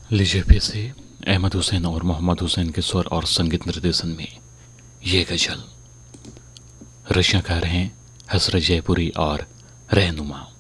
लीजिए फिर से अहमद हुसैन और मोहम्मद हुसैन के स्वर और संगीत निर्देशन में ये गज़ल। रचनाकार हैं हसरत जयपुरी और रहनुमा।